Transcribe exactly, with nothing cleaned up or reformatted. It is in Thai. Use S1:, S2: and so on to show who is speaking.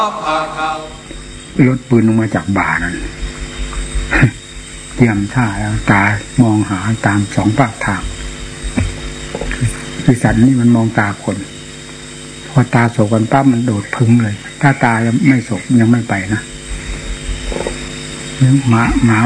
S1: รถปืนลงมาจากบ่านั้นเตรียมท่าแล้วตามองหาตามสองปากทางคือสัตว์นี่มันมองตาคนพอตาโศกกันปั๊บมันโดดพึ่งเลยถ้าตายังไม่โศกยังไม่ไปนะหมาหมา